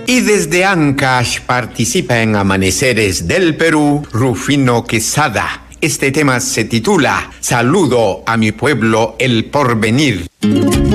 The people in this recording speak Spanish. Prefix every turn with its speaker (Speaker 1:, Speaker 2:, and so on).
Speaker 1: Y desde Ancash participa en Amaneceres del Perú, Rufino Quesada. Este tema se titula Saludo a mi pueblo, el porvenir.